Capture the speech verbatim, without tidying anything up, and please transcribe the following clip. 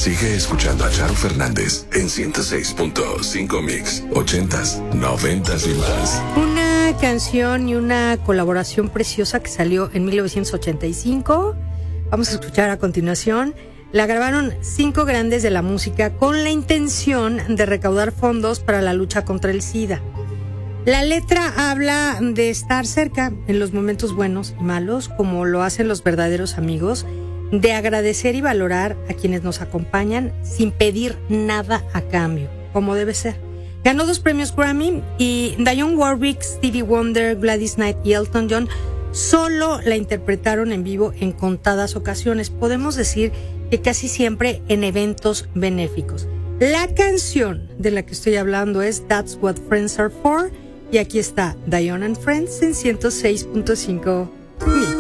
Sigue escuchando a Charo Fernández en ciento seis punto cinco Mix, ochentas, noventas y más. Una canción y una colaboración preciosa que salió en mil novecientos ochenta y cinco. Vamos a escuchar a continuación. La grabaron cinco grandes de la música con la intención de recaudar fondos para la lucha contra el SIDA. La letra habla de estar cerca en los momentos buenos y malos, como lo hacen los verdaderos amigos, de agradecer y valorar a quienes nos acompañan sin pedir nada a cambio, como debe ser. Ganó dos premios Grammy y Dionne Warwick, Stevie Wonder, Gladys Knight y Elton John solo la interpretaron en vivo en contadas ocasiones. Podemos decir que casi siempre en eventos benéficos. La canción de la que estoy hablando es That's What Friends Are For, y aquí está Dionne and Friends en ciento seis punto cinco Mix.